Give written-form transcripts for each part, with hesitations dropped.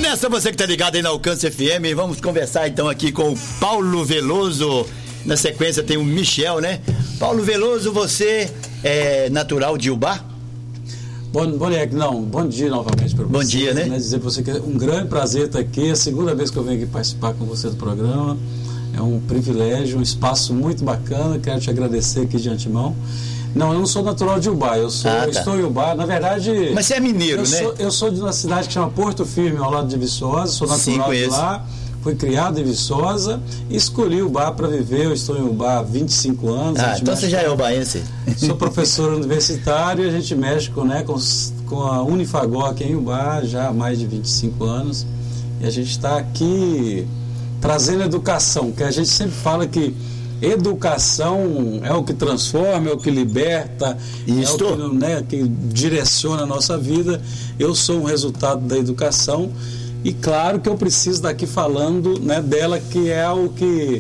nessa, você que tá ligado aí na Alcance FM. Vamos conversar então aqui com o Paulo Veloso. Na sequência tem o Michel, né? Paulo Veloso, você é natural de Ubá? Bom dia novamente para você. Bom dia, né? Dizer para você que é um grande prazer estar aqui. É a segunda vez que eu venho aqui participar com você do programa. É um privilégio, um espaço muito bacana. Quero te agradecer aqui de antemão. Não, eu não sou natural de Ubá, eu estou em Ubá, na verdade... Mas você é mineiro, né? Eu sou de uma cidade que chama Porto Firme, ao lado de Viçosa, sou natural de lá, fui criado em Viçosa, escolhi Ubá para viver, eu estou em Ubá há 25 anos. Então você já é ubaense? Sou professor universitário e a gente mexe com a Unifagor aqui em Ubá já há mais de 25 anos, e a gente está aqui trazendo educação, que a gente sempre fala que educação é o que transforma, é o que liberta, isso. É o que direciona a nossa vida. Eu sou um resultado da educação e claro que eu preciso daqui falando, né, dela, que é o que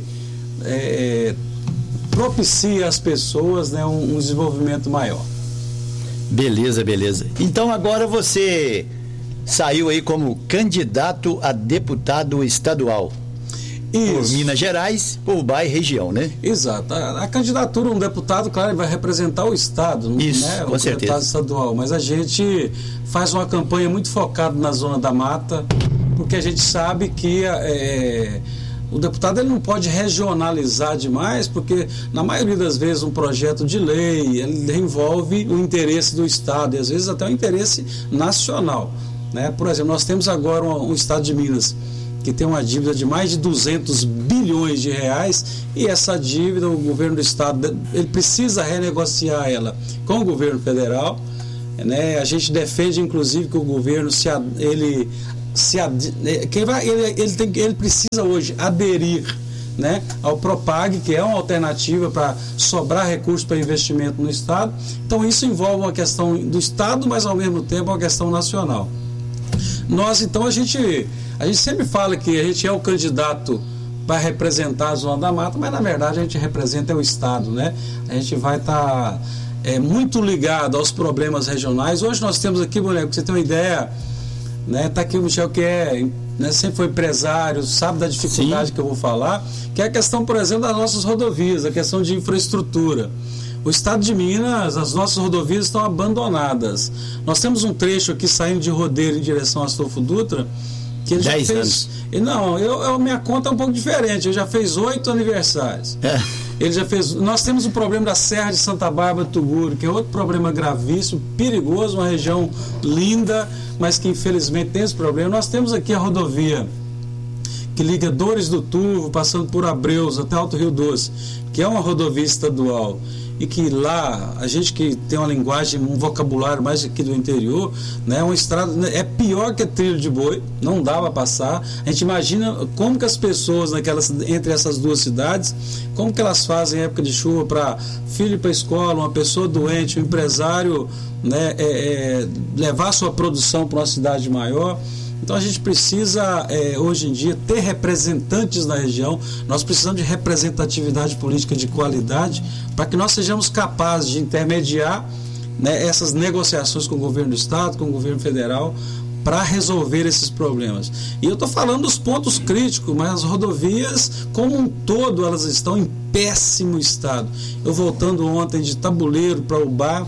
propicia às pessoas, né, um desenvolvimento maior. Beleza. Então agora você saiu aí como candidato a deputado estadual. Por Minas Gerais, por Ubá e região, né? Exato. A candidatura, um deputado, claro, vai representar o Estado, isso, né? Com certeza. Deputado estadual. Mas a gente faz uma campanha muito focada na Zona da Mata, porque a gente sabe que o deputado ele não pode regionalizar demais, porque na maioria das vezes um projeto de lei ele envolve o interesse do Estado e às vezes até o interesse nacional, né? Por exemplo, nós temos agora um Estado de Minas que tem uma dívida de mais de 200 bilhões de reais, e essa dívida, o governo do estado, ele precisa renegociar ela com o governo federal, né? A gente defende, inclusive, que o governo ele precisa hoje aderir, né, ao Propag, que é uma alternativa para sobrar recursos para investimento no estado. Então isso envolve uma questão do estado, mas ao mesmo tempo uma questão nacional. A gente sempre fala que a gente é o candidato para representar a Zona da Mata, mas na verdade a gente representa o Estado, né? A gente vai estar muito ligado aos problemas regionais. Hoje nós temos aqui, Boneco, para você ter uma ideia, né? Está aqui o Michel, que sempre foi empresário, sabe da dificuldade. Sim. Que eu vou falar, que é a questão, por exemplo, das nossas rodovias, a questão de infraestrutura. O estado de Minas, as nossas rodovias estão abandonadas. Nós temos um trecho aqui saindo de Rodeiro em direção a Astolfo Dutra, que ele 10 já fez anos. Não, minha conta é um pouco diferente. Ele já fez 8 aniversários. Ele já fez. Nós temos o problema da Serra de Santa Bárbara do Tuguru, que é outro problema gravíssimo, perigoso, uma região linda, mas que infelizmente tem esse problema. Nós temos aqui a rodovia que liga Dores do Turvo, passando por Abreus até Alto Rio Doce, que é uma rodovia estadual. E que lá, a gente que tem uma linguagem, um vocabulário mais aqui do interior, né, uma estrada é pior que a trilho de boi, não dá para passar. A gente imagina como que as pessoas entre essas duas cidades, como que elas fazem em época de chuva para filho ir para a escola, uma pessoa doente, um empresário, né, levar sua produção para uma cidade maior. Então a gente precisa, hoje em dia, ter representantes na região. Nós precisamos de representatividade política de qualidade para que nós sejamos capazes de intermediar, né, essas negociações com o governo do estado, com o governo federal, para resolver esses problemas. E eu estou falando dos pontos críticos, mas as rodovias como um todo, elas estão em péssimo estado. Eu voltando ontem de Tabuleiro para Ubá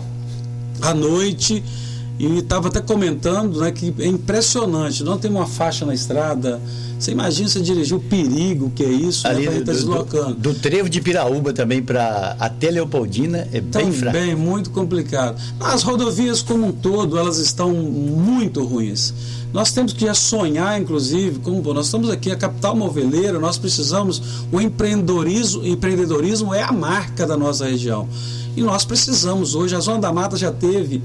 à noite, e estava até comentando, né, que é impressionante, não tem uma faixa na estrada. Você imagina você dirigir o perigo que é isso, ali, né, para deslocando. Do trevo de Piraúba também para até Leopoldina é bem fraco. Também muito complicado. As rodovias como um todo, elas estão muito ruins. Nós temos que sonhar, inclusive, nós estamos aqui, a capital moveleira, nós precisamos, o empreendedorismo é a marca da nossa região. E nós precisamos, hoje, a Zona da Mata já teve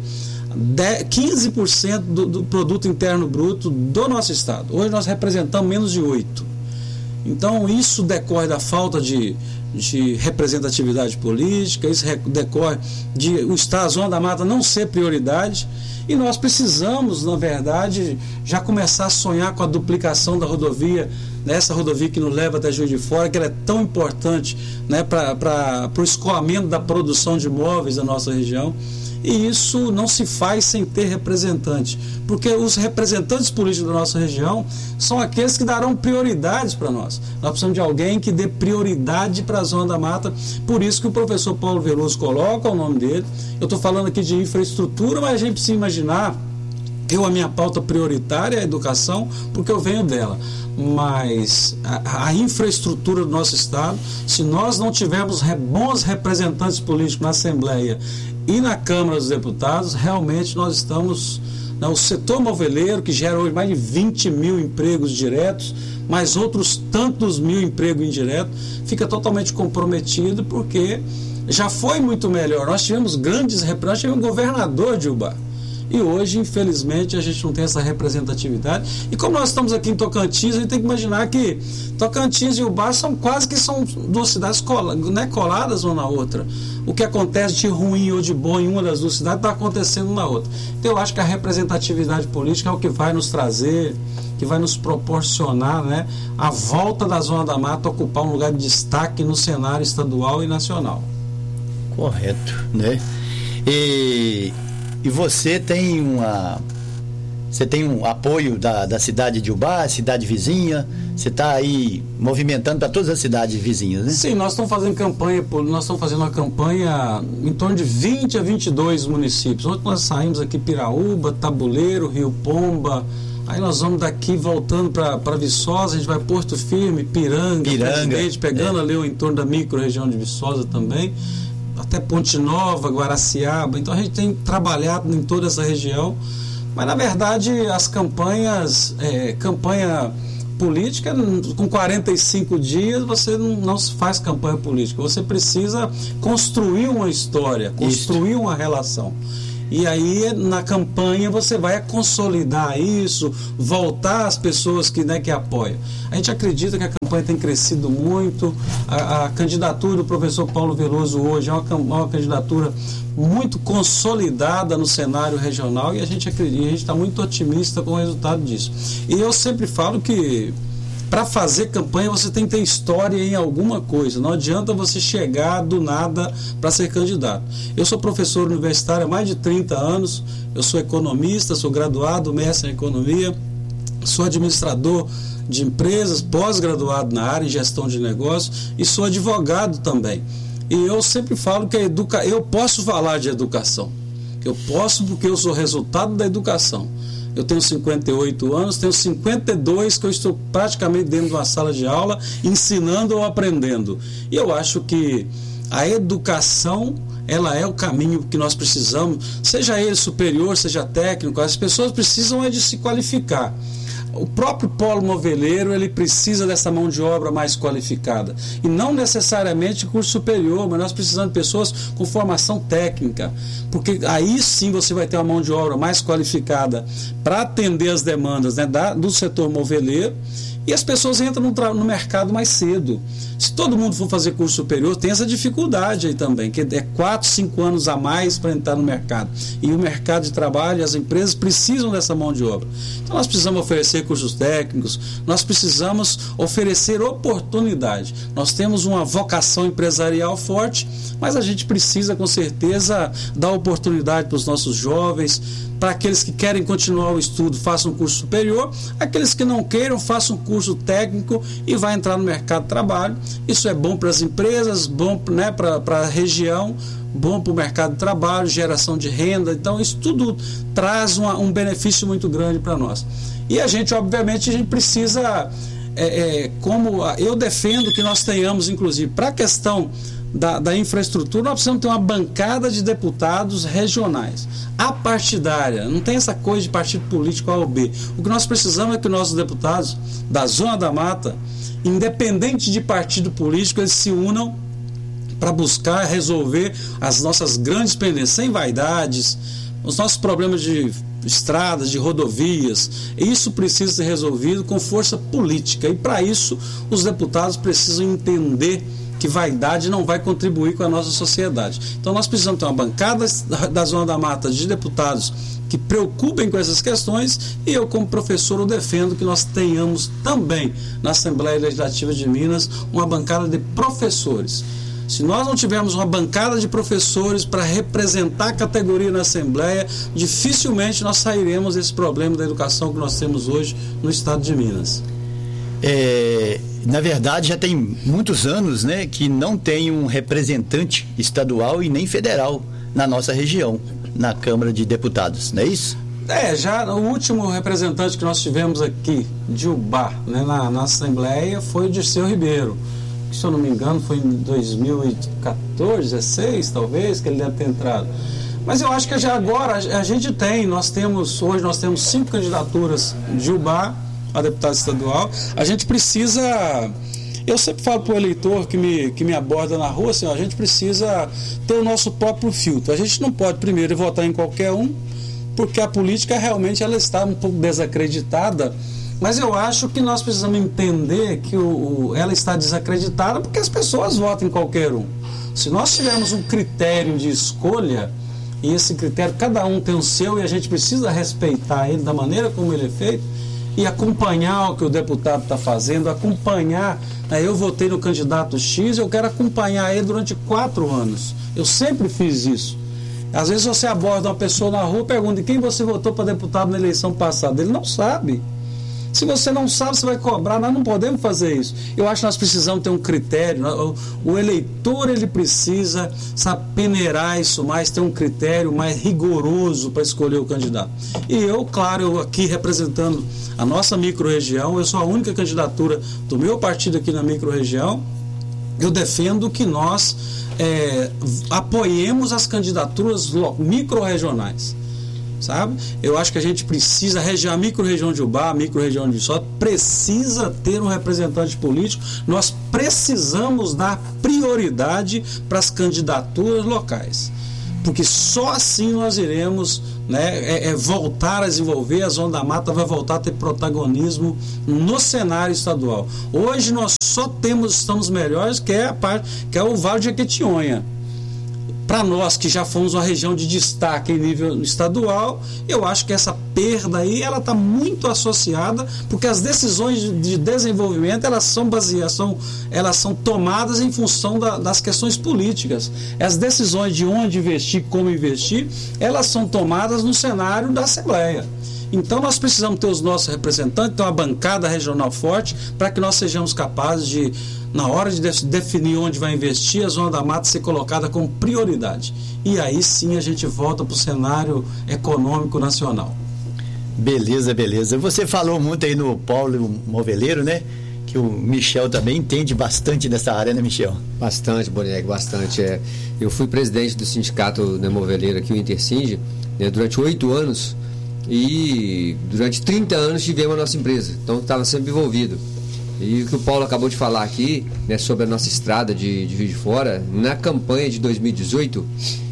15% do produto interno bruto do nosso estado. Hoje nós representamos menos de 8%. Então isso decorre da falta de representatividade política, isso decorre de a Zona da Mata não ser prioridade, e nós precisamos, na verdade, já começar a sonhar com a duplicação da rodovia, essa rodovia que nos leva até Juiz de Fora, que ela é tão importante, né, para o escoamento da produção de imóveis da nossa região. E isso não se faz sem ter representante, porque os representantes políticos da nossa região são aqueles que darão prioridades para nós. Nós precisamos de alguém que dê prioridade para a Zona da Mata, por isso que o professor Paulo Veloso coloca o nome dele. Eu estou falando aqui de infraestrutura, mas a gente precisa imaginar, a minha pauta prioritária é a educação, porque eu venho dela. Mas a infraestrutura do nosso estado, se nós não tivermos bons representantes políticos na Assembleia e na Câmara dos Deputados, realmente nós estamos... O setor moveleiro, que gera hoje mais de 20 mil empregos diretos, mais outros tantos mil empregos indiretos, fica totalmente comprometido, porque já foi muito melhor. Nós tivemos grandes representantes, nós tivemos um governador de Ubá. E hoje, infelizmente, a gente não tem essa representatividade. E como nós estamos aqui em Tocantins, a gente tem que imaginar que Tocantins e Ubá são duas cidades coladas uma na outra. O que acontece de ruim ou de bom em uma das duas cidades está acontecendo na outra. Então eu acho que a representatividade política é o que vai nos trazer, que vai nos proporcionar, né, a volta da Zona da Mata a ocupar um lugar de destaque no cenário estadual e nacional. Correto, né? E você tem um apoio da cidade de Ubá, cidade vizinha, você está aí movimentando para todas as cidades vizinhas, né? Sim, nós estamos fazendo uma campanha em torno de 20 a 22 municípios. Ontem nós saímos aqui Piraúba, Tabuleiro, Rio Pomba, aí nós vamos daqui voltando para Viçosa, a gente vai Porto Firme, Piranga, Presidente, pegando ali o entorno da micro-região de Viçosa também, até Ponte Nova, Guaraciaba. Então a gente tem trabalhado em toda essa região, mas na verdade as campanha política, com 45 dias você não se faz campanha política, você precisa construir uma história, construir uma relação. E aí, na campanha, você vai consolidar isso, voltar às pessoas que apoiam. A gente acredita que a campanha tem crescido muito. A candidatura do professor Paulo Veloso hoje é uma candidatura muito consolidada no cenário regional, e a gente está muito otimista com o resultado disso. E eu sempre falo que para fazer campanha você tem que ter história em alguma coisa. Não adianta você chegar do nada para ser candidato. Eu sou professor universitário há mais de 30 anos, eu sou economista, sou graduado, mestre em economia, sou administrador de empresas, pós-graduado na área em gestão de negócios, e sou advogado também. E eu sempre falo que eu posso falar de educação. Eu posso porque eu sou resultado da educação. Eu tenho 58 anos, tenho 52 que eu estou praticamente dentro de uma sala de aula, ensinando ou aprendendo. E eu acho que a educação, ela é o caminho que nós precisamos, seja ele superior, seja técnico, as pessoas precisam de se qualificar. O próprio polo moveleiro, ele precisa dessa mão de obra mais qualificada. E não necessariamente curso superior, mas nós precisamos de pessoas com formação técnica. Porque aí sim você vai ter uma mão de obra mais qualificada para atender as demandas, né, do setor moveleiro. E as pessoas entram no mercado mais cedo. Se todo mundo for fazer curso superior, tem essa dificuldade aí também, que é 4, 5 anos a mais para entrar no mercado. E o mercado de trabalho, as empresas precisam dessa mão de obra. Então nós precisamos oferecer cursos técnicos, nós precisamos oferecer oportunidade. Nós temos uma vocação empresarial forte, mas a gente precisa com certeza dar oportunidade para os nossos jovens, para aqueles que querem continuar o estudo, façam um curso superior, aqueles que não queiram, façam um curso técnico e vai entrar no mercado de trabalho. Isso é bom para as empresas, bom, né, para a região, bom para o mercado de trabalho, geração de renda. Então isso tudo traz um benefício muito grande para nós. E a gente, obviamente, a gente precisa, como eu defendo que nós tenhamos, inclusive, para a questão da infraestrutura, nós precisamos ter uma bancada de deputados regionais, apartidária, não tem essa coisa de partido político A ou B. O que nós precisamos é que nossos deputados da Zona da Mata, independente de partido político, eles se unam para buscar resolver as nossas grandes pendências, sem vaidades, os nossos problemas de estradas, de rodovias. Isso precisa ser resolvido com força política, e para isso os deputados precisam entender que vaidade não vai contribuir com a nossa sociedade. Então nós precisamos ter uma bancada da Zona da Mata de deputados que preocupem com essas questões, e eu, como professor, eu defendo que nós tenhamos também na Assembleia Legislativa de Minas uma bancada de professores. Se nós não tivermos uma bancada de professores para representar a categoria na Assembleia, dificilmente nós sairemos desse problema da educação que nós temos hoje no estado de Minas. Na verdade, já tem muitos anos, né, que não tem um representante estadual e nem federal na nossa região, na Câmara de Deputados, não é isso? Já o último representante que nós tivemos aqui de Ubá, né, na Assembleia, foi o Dirceu Ribeiro. Se eu não me engano, foi em 2014, 16, talvez, que ele deve ter entrado. Mas eu acho que já agora a gente tem, hoje nós temos 5 candidaturas de Ubá a deputado estadual. A gente precisa, eu sempre falo para o eleitor que me aborda na rua, assim, a gente precisa ter o nosso próprio filtro. A gente não pode primeiro votar em qualquer um, porque a política realmente ela está um pouco desacreditada. Mas eu acho que nós precisamos entender que ela está desacreditada porque as pessoas votam em qualquer um. Se nós tivermos um critério de escolha, e esse critério, cada um tem o seu, e a gente precisa respeitar ele da maneira como ele é feito, e acompanhar o que o deputado está fazendo, acompanhar, eu votei no candidato X, eu quero acompanhar ele durante 4 anos. Eu sempre fiz isso. Às vezes você aborda uma pessoa na rua e pergunta: quem você votou para deputado na eleição passada? Ele não sabe. Se você não sabe, você vai cobrar. Nós não podemos fazer isso. Eu acho que nós precisamos ter um critério. O eleitor, ele precisa, sabe, peneirar isso mais, ter um critério mais rigoroso para escolher o candidato. E eu, claro, eu aqui representando a nossa microrregião, eu sou a única candidatura do meu partido aqui na microrregião. Eu defendo que nós apoiemos as candidaturas microrregionais. Sabe? Eu acho que a gente precisa, a microrregião de Ubá, a microrregião de Viçosa, precisa ter um representante político. Nós precisamos dar prioridade para as candidaturas locais, porque só assim nós iremos, né, voltar a desenvolver. A Zona da Mata vai voltar a ter protagonismo no cenário estadual. Hoje nós só estamos melhores, que é o Vale de Jequitinhonha. Para nós que já fomos uma região de destaque em nível estadual, eu acho que essa perda aí, ela está muito associada, porque as decisões de desenvolvimento, elas são tomadas em função das questões políticas. As decisões de onde investir, como investir, elas são tomadas no cenário da Assembleia. Então nós precisamos ter os nossos representantes, ter uma bancada regional forte, para que nós sejamos capazes de, na hora de definir onde vai investir, a Zona da Mata ser colocada como prioridade. E aí sim a gente volta para o cenário econômico nacional. Beleza. Você falou muito aí no Paulo Moveleiro, né? Que o Michel também entende bastante dessa área, né, Michel? Bastante, Boniek, bastante. Eu fui presidente do sindicato Moveleiro aqui, o Intersinge, durante 8 anos. E durante 30 anos tivemos a nossa empresa, então estava sempre envolvido. E o que o Paulo acabou de falar aqui, né, sobre a nossa estrada de Juiz de Fora, na campanha de 2018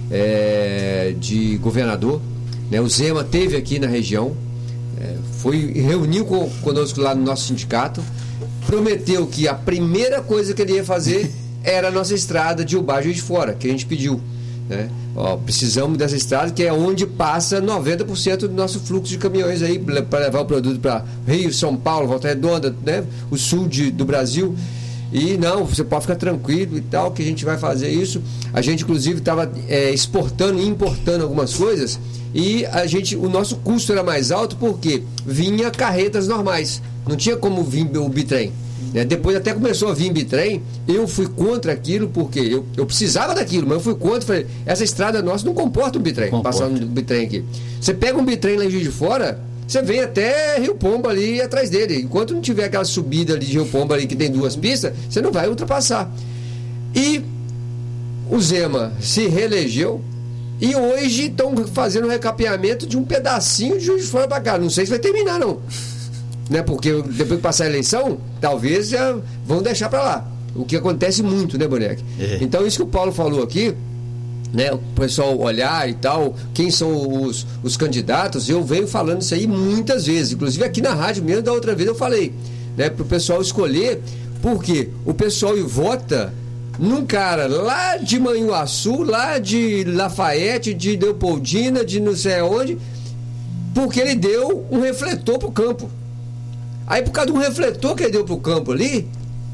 de governador, né, o Zema esteve aqui na região, reuniu conosco lá no nosso sindicato, prometeu que a primeira coisa que ele ia fazer era a nossa estrada de Ubá, Juiz de Fora, que a gente pediu. Né? Precisamos dessa estrada, que é onde passa 90% do nosso fluxo de caminhões aí para levar o produto para Rio, São Paulo, Volta Redonda, né? O sul do Brasil. E não, você pode ficar tranquilo e tal, que a gente vai fazer isso. A gente inclusive estava exportando e importando algumas coisas, e o nosso custo era mais alto porque vinha carretas normais, não tinha como vir o bitrem. Depois até começou a vir bitrem, eu fui contra aquilo, porque eu precisava daquilo, mas eu fui contra, falei, essa estrada nossa não comporta um bitrem, passando um bitrem aqui. Você pega um bitrem lá em Juiz de Fora, você vem até Rio Pombo ali atrás dele, enquanto não tiver aquela subida ali de Rio Pombo ali que tem 2 pistas, você não vai ultrapassar. E o Zema se reelegeu, e hoje estão fazendo um recapeamento de um pedacinho de Juiz de Fora para cá, não sei se vai terminar não. Porque depois que passar a eleição, talvez já vão deixar para lá. O que acontece muito, né, Boneco? Então, isso que o Paulo falou aqui, né, o pessoal olhar e tal, quem são os candidatos, eu venho falando isso aí muitas vezes. Inclusive aqui na rádio mesmo, da outra vez eu falei, né, para o pessoal escolher, porque o pessoal vota num cara lá de Manhuaçu, lá de Lafayette, de Leopoldina, de não sei onde, porque ele deu um refletor pro campo. Aí, por causa de um refletor que ele deu pro campo ali,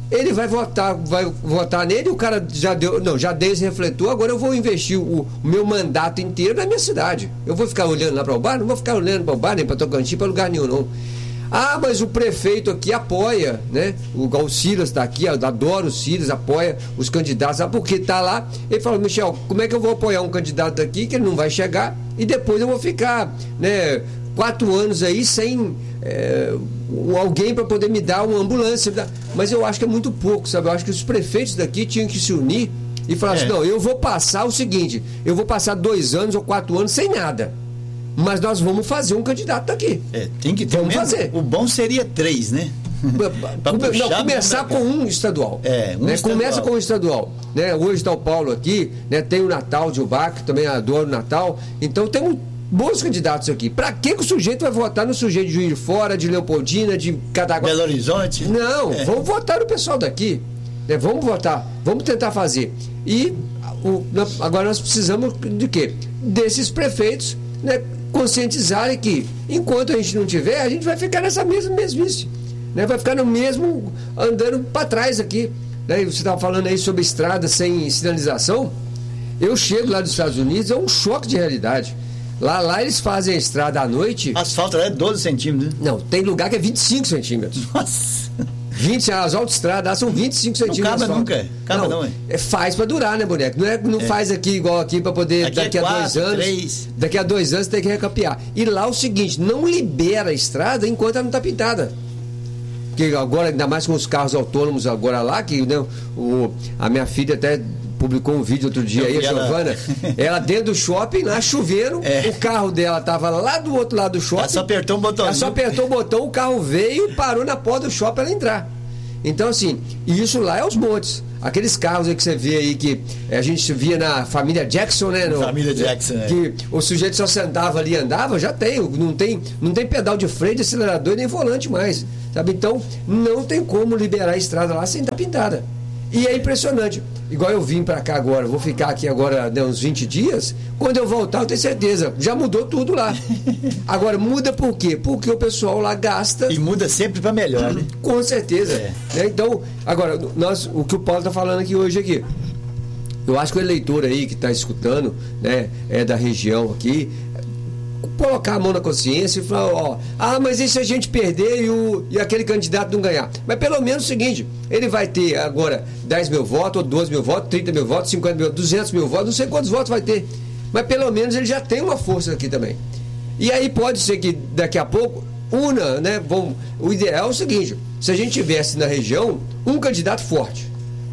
ele vai votar nele, o cara já deu esse refletor, agora eu vou investir o meu mandato inteiro na minha cidade. Eu vou ficar olhando lá para o bar? Não vou ficar olhando para o bar, nem para Tocantins, para lugar nenhum, não. Ah, mas o prefeito aqui apoia, né? O Silas está aqui, eu adoro o Silas, apoia os candidatos. Sabe por que está lá? Ele falou, Michel, como é que eu vou apoiar um candidato aqui que ele não vai chegar e depois eu vou ficar, né, 4 anos aí sem alguém para poder me dar uma ambulância? Mas eu acho que é muito pouco, sabe? Eu acho que os prefeitos daqui tinham que se unir e falar assim, não, eu vou passar o seguinte, eu vou passar 2 anos ou 4 anos sem nada. Mas nós vamos fazer um candidato daqui. Tem que ter. Vamos fazer. O bom seria 3, né? Começar com um estadual. Estadual. Começa com um estadual. Né? Hoje está o Paulo aqui, né? Tem o Natal de Ubá, que também adora o Natal. Então temos bons candidatos aqui. Para que o sujeito vai votar no sujeito de Juiz de Fora, de Leopoldina, de Cataguá? Belo Horizonte? Não, vamos votar no pessoal daqui. Né? Vamos votar, vamos tentar fazer. E agora nós precisamos de quê? Desses prefeitos, né? Conscientizarem que enquanto a gente não tiver, a gente vai ficar nessa mesmice, né? Vai ficar no mesmo, andando para trás aqui, né? Você estava falando aí sobre estrada sem sinalização. Eu chego lá dos Estados Unidos, é um choque de realidade. Lá eles fazem a estrada à noite. Asfalto lá é 12 centímetros, né? Não, tem lugar que é 25 centímetros. Nossa! As autoestradas lá são 25 centímetros. Não cabe nunca. Faz pra durar, né, boneco? Não faz aqui igual aqui pra poder, daqui a 2 anos. 3. Daqui a 2 anos tem que recapear. E lá o seguinte, não libera a estrada enquanto ela não tá pintada. Porque agora, ainda mais com os carros autônomos agora lá, que, né, a minha filha até publicou um vídeo outro dia aí, a Giovana, ela dentro do shopping, lá chovendo, o carro dela tava lá do outro lado do shopping. Ela só apertou o botão. O carro veio e parou na porta do shopping para ela entrar. Então, assim, isso lá é os montes. Aqueles carros aí que você vê aí, que a gente via na família Jackson, né? Família Jackson, que o sujeito só sentava ali e andava, já tem. Não tem pedal de freio, de acelerador e nem volante mais, sabe? Então, não tem como liberar a estrada lá sem estar pintada. E é impressionante. Igual eu vim pra cá agora, vou ficar aqui agora, né, uns 20 dias. Quando eu voltar, eu tenho certeza, já mudou tudo lá. Agora, muda por quê? Porque o pessoal lá gasta. E muda sempre pra melhor, né? Com certeza. Né? Então, agora, o que o Paulo tá falando aqui hoje aqui. Eu acho que o eleitor aí que tá escutando, né, é da região aqui, colocar a mão na consciência e falar, mas e se a gente perder e aquele candidato não ganhar? Mas pelo menos o seguinte, ele vai ter agora 10 mil votos, ou 12 mil votos, 30 mil votos, 50 mil, 200 mil votos, não sei quantos votos vai ter. Mas pelo menos ele já tem uma força aqui também. E aí pode ser que daqui a pouco, né? O ideal é o seguinte, se a gente tivesse na região um candidato forte,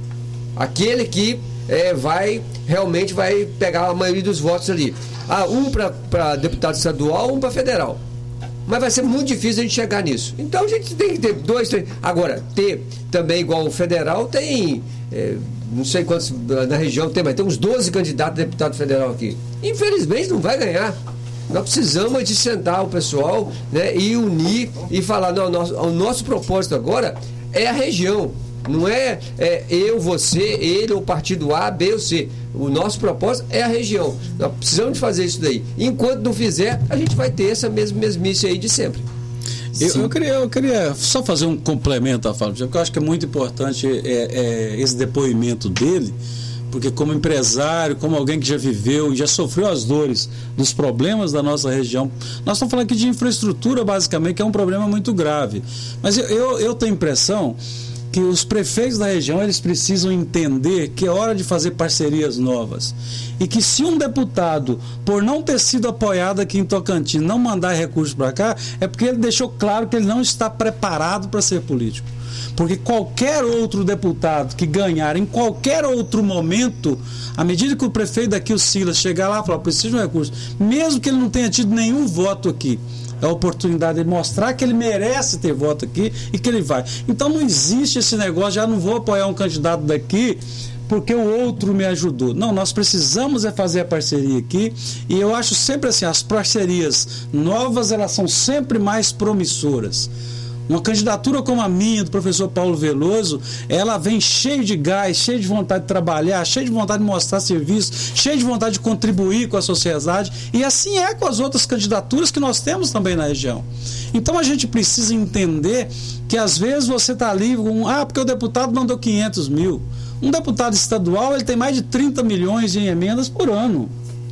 aquele que realmente vai pegar a maioria dos votos ali. Um para deputado estadual, um para federal. Mas vai ser muito difícil a gente chegar nisso. Então a gente tem que ter 2, 3. Agora, ter também igual o federal, tem não sei quantos na região tem, mas tem uns 12 candidatos a deputado federal aqui. Infelizmente não vai ganhar. Nós precisamos de sentar o pessoal, né, e unir e falar, não, o nosso propósito agora é a região. Não é eu, você, ele, ou partido A, B ou C. O nosso propósito é a região. Nós precisamos de fazer isso daí. Enquanto não fizer, a gente vai ter essa mesmice aí de sempre. Eu queria só fazer um complemento à fala, porque eu acho que é muito importante esse depoimento dele, porque como empresário, como alguém que já viveu e já sofreu as dores dos problemas da nossa região, nós estamos falando aqui de infraestrutura, basicamente, que é um problema muito grave. Mas eu tenho a impressão que os prefeitos da região, eles precisam entender que é hora de fazer parcerias novas. E que se um deputado, por não ter sido apoiado aqui em Tocantins, não mandar recursos para cá, é porque ele deixou claro que ele não está preparado para ser político. Porque qualquer outro deputado que ganhar em qualquer outro momento, à medida que o prefeito daqui, o Silas, chegar lá e falar, preciso de um recurso, mesmo que ele não tenha tido nenhum voto aqui, é a oportunidade de mostrar que ele merece ter voto aqui e que ele vai. Então não existe esse negócio, já não vou apoiar um candidato daqui porque o outro me ajudou. Não, nós precisamos fazer a parceria aqui, e eu acho sempre assim, as parcerias novas, elas são sempre mais promissoras. Uma candidatura como a minha, do professor Paulo Veloso, ela vem cheio de gás, cheio de vontade de trabalhar, cheio de vontade de mostrar serviço, cheio de vontade de contribuir com a sociedade, e assim é com as outras candidaturas que nós temos também na região. Então a gente precisa entender que às vezes você está ali, porque o deputado mandou 500 mil. Um deputado estadual, ele tem mais de 30 milhões em emendas por ano.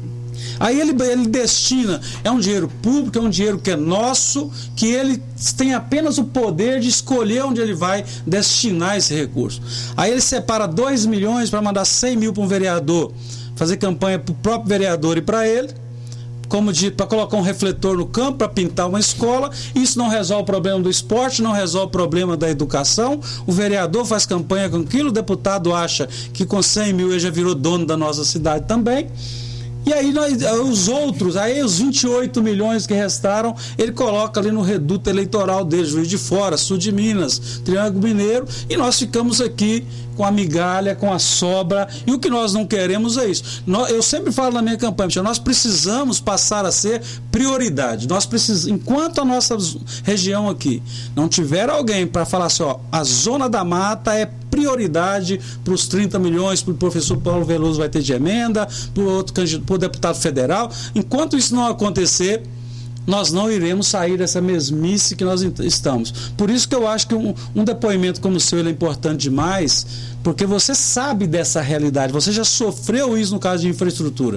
Aí ele destina, é um dinheiro público, é um dinheiro que é nosso, que ele tem apenas o poder de escolher onde ele vai destinar esse recurso. Aí ele separa 2 milhões para mandar 100 mil para um vereador, fazer campanha para o próprio vereador e para ele, para colocar um refletor no campo, para pintar uma escola. Isso não resolve o problema do esporte, não resolve o problema da educação. O vereador faz campanha com aquilo, o deputado acha que com 100 mil ele já virou dono da nossa cidade também. E aí os outros, aí os 28 milhões que restaram, ele coloca ali no reduto eleitoral dele, Juiz de Fora, sul de Minas, Triângulo Mineiro, e nós ficamos aqui com a migalha, com a sobra, e o que nós não queremos é isso. Eu sempre falo na minha campanha, nós precisamos passar a ser prioridade. Nós precisamos, enquanto a nossa região aqui não tiver alguém para falar assim, a Zona da Mata é prioridade para os 30 milhões, para o professor Paulo Veloso vai ter de emenda, para o deputado federal, enquanto isso não acontecer, nós não iremos sair dessa mesmice que nós estamos. Por isso que eu acho que um depoimento como o seu ele é importante demais, porque você sabe dessa realidade, você já sofreu isso no caso de infraestrutura.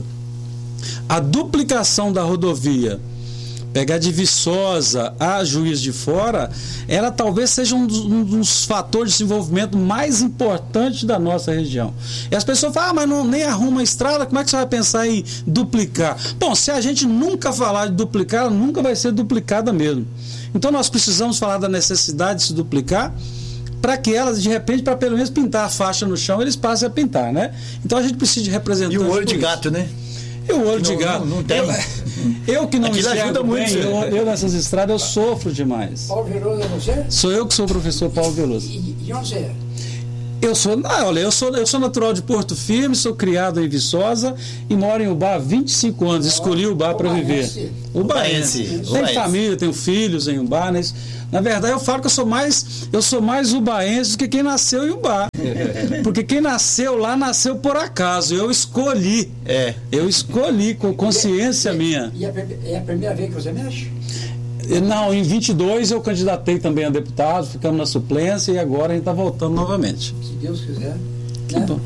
A duplicação da rodovia, pegar de Viçosa a Juiz de Fora, ela talvez seja um dos fatores de desenvolvimento mais importantes da nossa região. E as pessoas falam, mas nem arruma a estrada, como é que você vai pensar em duplicar? Bom, se a gente nunca falar de duplicar, ela nunca vai ser duplicada mesmo. Então nós precisamos falar da necessidade de se duplicar, para que elas, de repente, para pelo menos pintar a faixa no chão, eles passem a pintar, né? Então a gente precisa de representantes. E o olho de gato, né? E o olho de gato. Não tem. Eu que não me enxergo bem, muito. eu nessas estradas eu sofro demais. Paulo Veloso é você? Sou eu que sou o professor Paulo Veloso. E onde você é? Eu sou natural de Porto Firme, sou criado em Viçosa e moro em Ubá há 25 anos. Escolhi Ubá para viver. Ubaense. Tenho família, tenho filhos em Ubá, né? Na verdade, eu falo que eu sou mais ubaense do que quem nasceu em Ubá. Porque quem nasceu lá, nasceu por acaso. Eu escolhi. Eu escolhi com consciência minha. E é a primeira vez que você mexe? Não, em 22 eu candidatei também a deputado, ficamos na suplência e agora a gente está voltando novamente. Se Deus quiser. Que bom.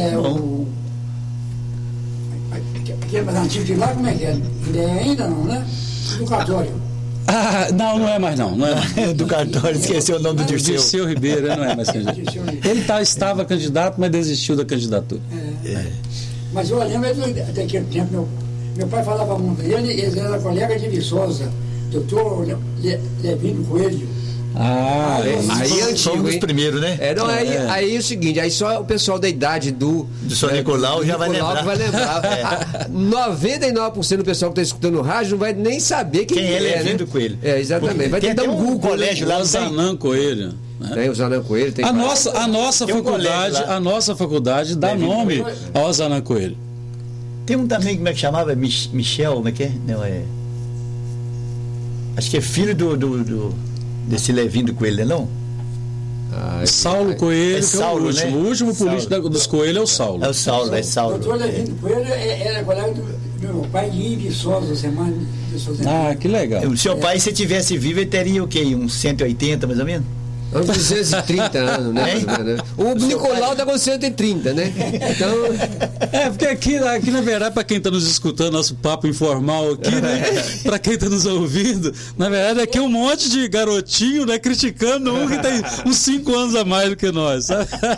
Aquele mais antigo de lá, como é que é? Ainda não, né? Do cartório. Não é mais não. Não é mais. Do cartório, esqueceu o nome do Dirceu. Dirceu Ribeiro, não é mais candidato. Ele estava candidato, mas desistiu da candidatura. Mas eu lembro daquele tempo, meu pai falava muito, ele era colega de Viçosa, doutor Levino Coelho. Aí é antigo, um dos primeiros, né? Aí é o seguinte, aí só o pessoal da idade do São Nicolau já vai lembrar. 99% do pessoal que está escutando o rádio não vai nem saber quem é Levino Coelho. Exatamente. Vai ter que dar um Google. Colégio lá, o Zanã Coelho. Tem o Zanã Coelho. Tem a nossa faculdade dá nome ao Zanã Coelho. Tem um também, como é que chamava? Michel, como é que é? Não, acho que é filho desse Levino Coelho, não? Saulo Coelho, que é o último. Né? O último político dos Coelho é o Saulo. É o Saulo. O doutor Levino Coelho era colega do meu pai de Viçosa, semana. Que legal. O seu pai, se tivesse vivo, ele teria o quê? Uns 180, mais ou menos? Uns 230 anos, né? O Nicolau está com 130, né? Então... porque aqui na verdade, para quem está nos escutando, nosso papo informal aqui, né? Para quem está nos ouvindo, na verdade, aqui um monte de garotinho, né? Criticando um que tem uns 5 anos a mais do que nós.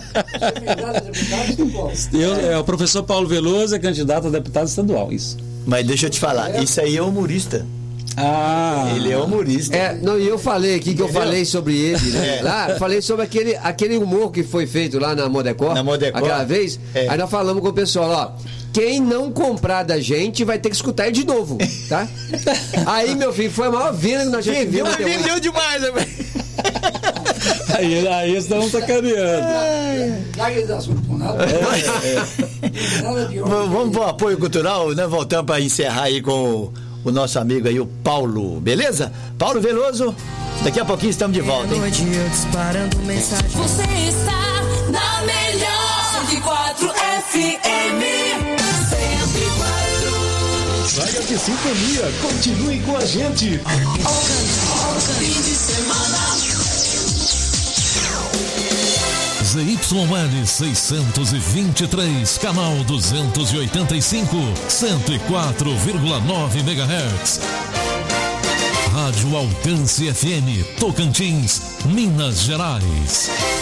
O professor Paulo Veloso é candidato a deputado estadual, isso. Mas deixa eu te falar, isso aí é humorista. Ele é humorista. E eu falei aqui que eu falei sobre ele, né? Lá, falei sobre aquele humor que foi feito lá na Modecor. Aquela vez. Aí nós falamos com o pessoal, quem não comprar da gente vai ter que escutar ele de novo, tá? Aí, meu filho, foi a maior venda que nós já tivemos. Vendeu demais, né? Aí eles estão sacaneando. Vamos para o apoio cultural, né? Voltamos para encerrar aí com o nosso amigo aí, o Paulo, beleza? Paulo Veloso, daqui a pouquinho estamos de volta, hein? Você está na melhor 104 FM 104. Saia de sintonia, continue com a gente. Fim de semana. ZYL 623, canal 285, 104,9 MHz. Rádio Alcance FM, Tocantins, Minas Gerais.